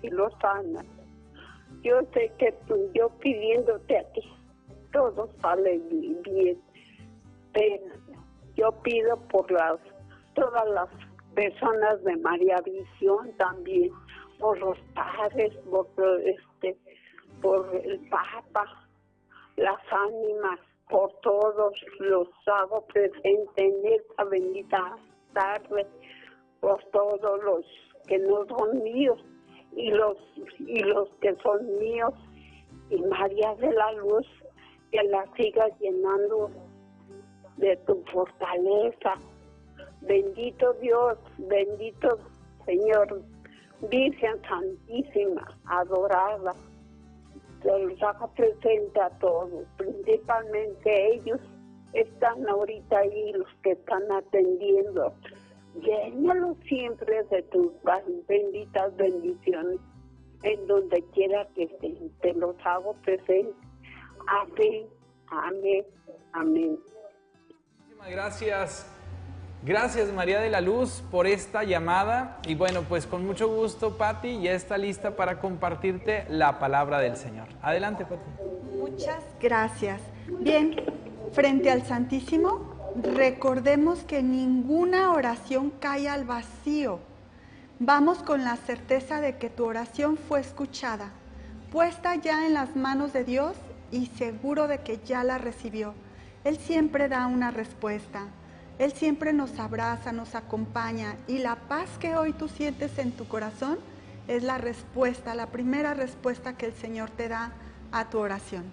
y los sanas. Yo sé que yo pidiéndote a ti, todo sale bien, pero yo pido por todas las personas de María Visión también, por los padres, por el Papa, las ánimas, por todos los hago presente en esta bendita tarde, por todos los que no son míos y los que son míos, y María de la Luz, que la sigas llenando de tu fortaleza. Bendito Dios, bendito Señor, Virgen Santísima, adorada, se los haga presente a todos, principalmente ellos están ahorita ahí, los que están atendiendo. Llénalos siempre de tus benditas bendiciones, en donde quiera que estén, te los hago presente. Amén, amén, amén. Muchísimas gracias. Gracias, María de la Luz, por esta llamada. Y bueno, pues con mucho gusto, Pati, ya está lista para compartirte la palabra del Señor. Adelante, Pati. Muchas gracias. Bien, frente al Santísimo, recordemos que ninguna oración cae al vacío. Vamos con la certeza de que tu oración fue escuchada, puesta ya en las manos de Dios y seguro de que ya la recibió. Él siempre da una respuesta. Él siempre nos abraza, nos acompaña, y la paz que hoy tú sientes en tu corazón es la respuesta, la primera respuesta que el Señor te da a tu oración.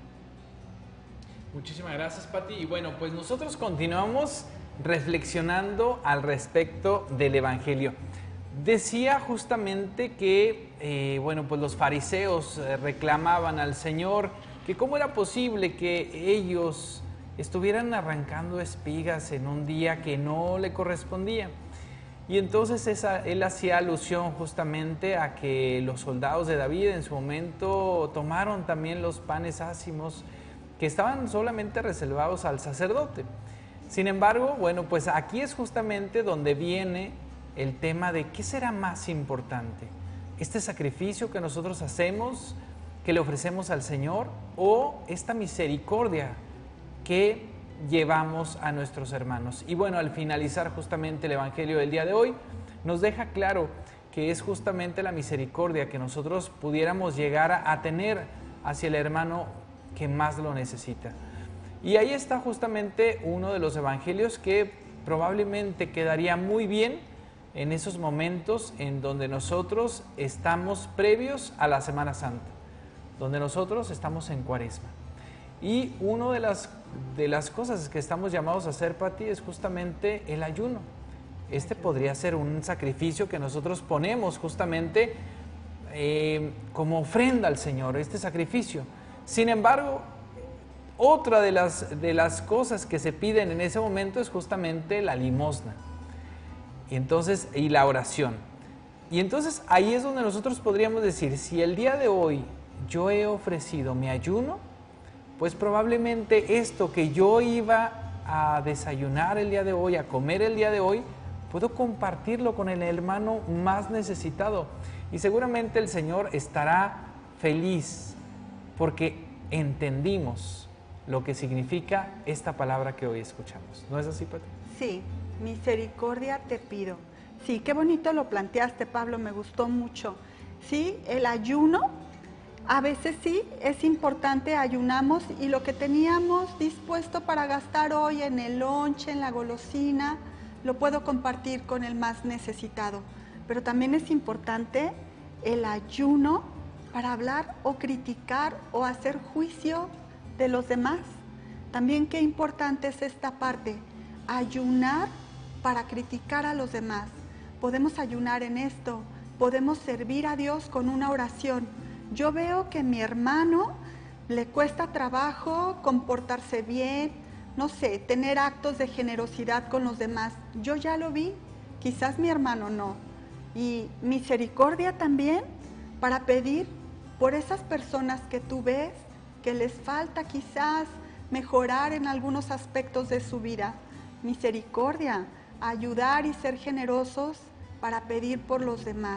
Muchísimas gracias, Pati. Y bueno, pues nosotros continuamos reflexionando al respecto del Evangelio. Decía justamente que, bueno, pues los fariseos reclamaban al Señor que cómo era posible que ellos estuvieran arrancando espigas en un día que no le correspondía. Y entonces él hacía alusión justamente a que los soldados de David en su momento tomaron también los panes ácimos que estaban solamente reservados al sacerdote. Sin embargo, bueno, pues aquí es justamente donde viene el tema de qué será más importante, este sacrificio que nosotros hacemos, que le ofrecemos al Señor, o esta misericordia que llevamos a nuestros hermanos. Y bueno, al finalizar justamente el Evangelio del día de hoy, nos deja claro que es justamente la misericordia que nosotros pudiéramos llegar a tener hacia el hermano que más lo necesita. Y ahí está justamente uno de los evangelios que probablemente quedaría muy bien en esos momentos en donde nosotros estamos previos a la Semana Santa, donde nosotros estamos en Cuaresma. Y una de las cosas que estamos llamados a hacer, Pati, es justamente el ayuno. Este podría ser un sacrificio que nosotros ponemos justamente como ofrenda al Señor, este sacrificio. Sin embargo, otra de las cosas que se piden en ese momento es justamente la limosna. Y la oración. Y entonces ahí es donde nosotros podríamos decir, si el día de hoy yo he ofrecido mi ayuno, pues probablemente esto que yo iba a desayunar el día de hoy, a comer el día de hoy, puedo compartirlo con el hermano más necesitado. Y seguramente el Señor estará feliz porque entendimos lo que significa esta palabra que hoy escuchamos. ¿No es así, Pati? Sí, misericordia te pido. Sí, qué bonito lo planteaste, Pablo, me gustó mucho. Sí, el ayuno, a veces sí, es importante, ayunamos y lo que teníamos dispuesto para gastar hoy en el lonche, en la golosina, lo puedo compartir con el más necesitado. Pero también es importante el ayuno para hablar o criticar o hacer juicio de los demás. También qué importante es esta parte, ayunar para criticar a los demás. Podemos ayunar en esto, podemos servir a Dios con una oración. Yo veo que a mi hermano le cuesta trabajo comportarse bien, no sé, tener actos de generosidad con los demás. Yo ya lo vi, quizás mi hermano no. Y misericordia también para pedir por esas personas que tú ves que les falta quizás mejorar en algunos aspectos de su vida. Misericordia, ayudar y ser generosos para pedir por los demás.